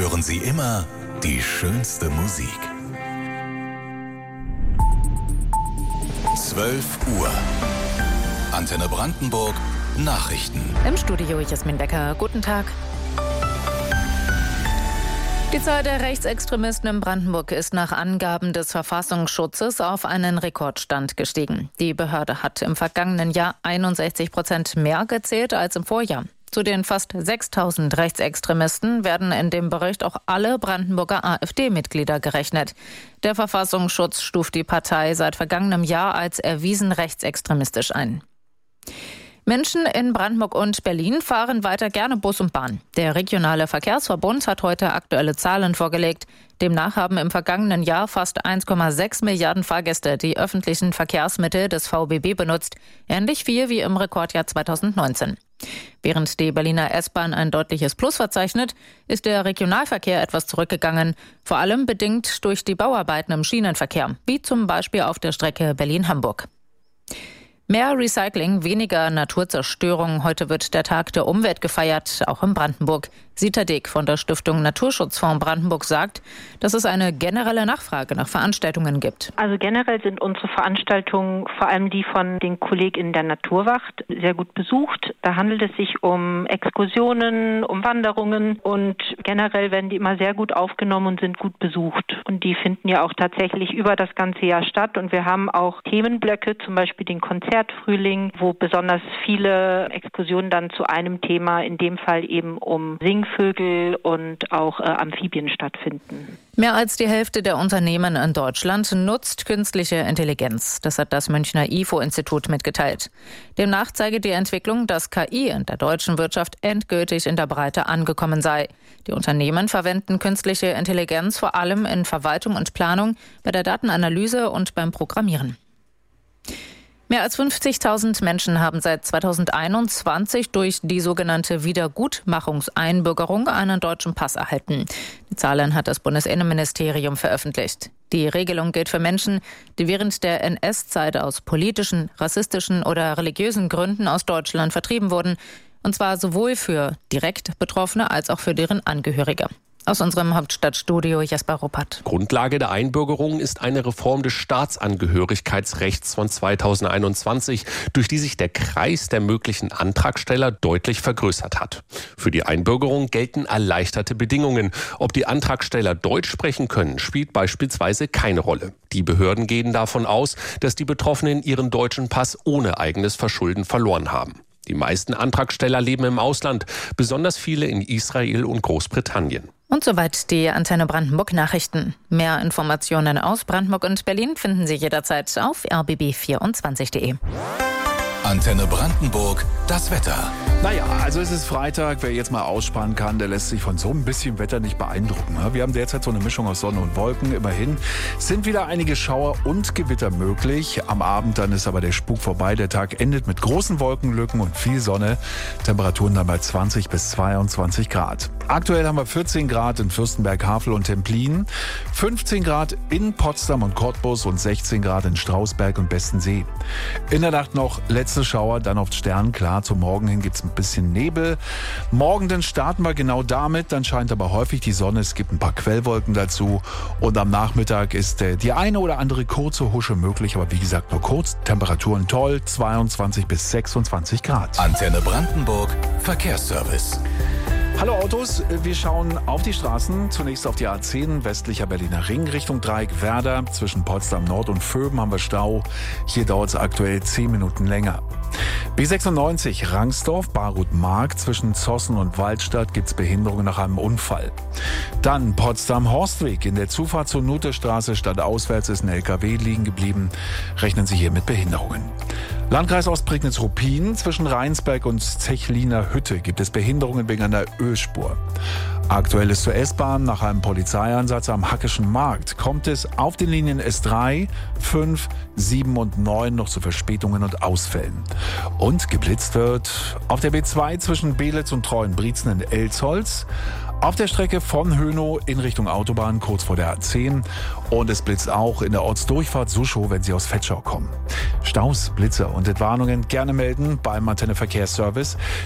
hören Sie immer die schönste Musik. 12 Uhr. Antenne Brandenburg Nachrichten. Im Studio Jasmin Becker. Guten Tag. Die Zahl der Rechtsextremisten in Brandenburg ist nach Angaben des Verfassungsschutzes auf einen Rekordstand gestiegen. Die Behörde hat im vergangenen Jahr 61% mehr gezählt als im Vorjahr. Zu den fast 6.000 Rechtsextremisten werden in dem Bericht auch alle Brandenburger AfD-Mitglieder gerechnet. Der Verfassungsschutz stuft die Partei seit vergangenem Jahr als erwiesen rechtsextremistisch ein. Menschen in Brandenburg und Berlin fahren weiter gerne Bus und Bahn. Der regionale Verkehrsverbund hat heute aktuelle Zahlen vorgelegt. Demnach haben im vergangenen Jahr fast 1,6 Milliarden Fahrgäste die öffentlichen Verkehrsmittel des VBB benutzt. Ähnlich viel wie im Rekordjahr 2019. Während die Berliner S-Bahn ein deutliches Plus verzeichnet, ist der Regionalverkehr etwas zurückgegangen. Vor allem bedingt durch die Bauarbeiten im Schienenverkehr, wie zum Beispiel auf der Strecke Berlin-Hamburg. Mehr Recycling, weniger Naturzerstörung. Heute wird der Tag der Umwelt gefeiert, auch in Brandenburg. Sita Dick von der Stiftung Naturschutzfonds Brandenburg sagt, dass es eine generelle Nachfrage nach Veranstaltungen gibt. Also generell sind unsere Veranstaltungen, vor allem die von den KollegInnen der Naturwacht, sehr gut besucht. Da handelt es sich um Exkursionen, um Wanderungen und generell werden die immer sehr gut aufgenommen und sind gut besucht. Und die finden ja auch tatsächlich über das ganze Jahr statt und wir haben auch Themenblöcke, zum Beispiel den Konzertfrühling, wo besonders viele Exkursionen dann zu einem Thema, in dem Fall eben um Singvögel und auch Amphibien stattfinden. Mehr als die Hälfte der Unternehmen in Deutschland nutzt künstliche Intelligenz. Das hat das Münchner IFO-Institut mitgeteilt. Demnach zeige die Entwicklung, dass KI in der deutschen Wirtschaft endgültig in der Breite angekommen sei. Die Unternehmen verwenden künstliche Intelligenz vor allem in Verwaltung und Planung, bei der Datenanalyse und beim Programmieren. Mehr als 50.000 Menschen haben seit 2021 durch die sogenannte Wiedergutmachungseinbürgerung einen deutschen Pass erhalten. Die Zahlen hat das Bundesinnenministerium veröffentlicht. Die Regelung gilt für Menschen, die während der NS-Zeit aus politischen, rassistischen oder religiösen Gründen aus Deutschland vertrieben wurden. Und zwar sowohl für direkt Betroffene als auch für deren Angehörige. Aus unserem Hauptstadtstudio Jesper Ruppert. Grundlage der Einbürgerung ist eine Reform des Staatsangehörigkeitsrechts von 2021, durch die sich der Kreis der möglichen Antragsteller deutlich vergrößert hat. Für die Einbürgerung gelten erleichterte Bedingungen. Ob die Antragsteller Deutsch sprechen können, spielt beispielsweise keine Rolle. Die Behörden gehen davon aus, dass die Betroffenen ihren deutschen Pass ohne eigenes Verschulden verloren haben. Die meisten Antragsteller leben im Ausland, besonders viele in Israel und Großbritannien. Und soweit die Antenne Brandenburg Nachrichten. Mehr Informationen aus Brandenburg und Berlin finden Sie jederzeit auf rbb24.de. Antenne Brandenburg, das Wetter. Naja, also es ist Freitag. Wer jetzt mal ausspannen kann, der lässt sich von so ein bisschen Wetter nicht beeindrucken. Wir haben derzeit so eine Mischung aus Sonne und Wolken. Immerhin sind wieder einige Schauer und Gewitter möglich. Am Abend dann ist aber der Spuk vorbei. Der Tag endet mit großen Wolkenlücken und viel Sonne. Temperaturen dann bei 20 bis 22 Grad. Aktuell haben wir 14 Grad in Fürstenberg, Havel und Templin, 15 Grad in Potsdam und Cottbus und 16 Grad in Strausberg und Bestensee. In der Nacht noch letzte Schauer, dann oft sternklar. Zum Morgen hin gibt's ein bisschen Nebel. Morgen dann starten wir genau damit. Dann scheint aber häufig die Sonne. Es gibt ein paar Quellwolken dazu. Und am Nachmittag ist die eine oder andere kurze Husche möglich. Aber wie gesagt, nur kurz. Temperaturen toll. 22 bis 26 Grad. Antenne Brandenburg Verkehrsservice. Hallo Autos, wir schauen auf die Straßen. Zunächst auf die A10, westlicher Berliner Ring, Richtung Dreieck Werder. Zwischen Potsdam Nord und Vöben haben wir Stau. Hier dauert es aktuell 10 Minuten länger. B96 Rangsdorf, Barut-Mark. Zwischen Zossen und Waldstadt gibt es Behinderungen nach einem Unfall. Dann Potsdam-Horstweg. In der Zufahrt zur Nuthestraße stadtauswärts ist ein LKW liegen geblieben. Rechnen Sie hier mit Behinderungen. Landkreis Ostprignitz-Ruppin. Zwischen Rheinsberg und Zechliner Hütte gibt es Behinderungen wegen einer Ölspur. Aktuell ist zur S-Bahn nach einem Polizeieinsatz am Hackischen Markt kommt es auf den Linien S3, 5, 7 und 9 noch zu Verspätungen und Ausfällen. Und geblitzt wird auf der B2 zwischen Belitz und Treuenbrietzen in Elsholz, auf der Strecke von Hönow in Richtung Autobahn kurz vor der A10 und es blitzt auch in der Ortsdurchfahrt Suschow, wenn Sie aus Vetschau kommen. Staus, Blitze und Entwarnungen gerne melden beim Antenne Verkehrsservice.